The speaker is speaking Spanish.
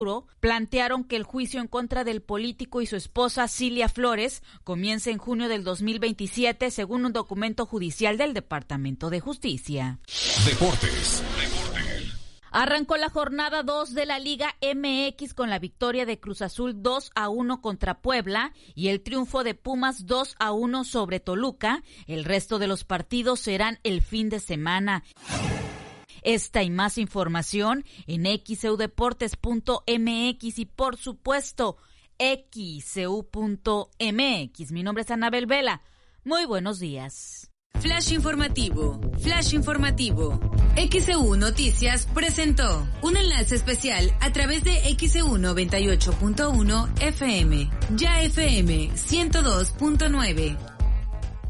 plantearon que el juicio en contra del político y su esposa Cilia Flores comience en junio del 2027, según un documento judicial del Departamento de Justicia. Deportes. Arrancó la jornada 2 de la Liga MX con la victoria de Cruz Azul 2-1 contra Puebla y el triunfo de Pumas 2-1 sobre Toluca. El resto de los partidos serán el fin de semana. Esta y más información en xeudeportes.mx y por supuesto xeu.mx. Mi nombre es Anabel Vela. Muy buenos días. Flash informativo. XEU Noticias presentó un enlace especial a través de XEU 98.1 FM, ya FM 102.9.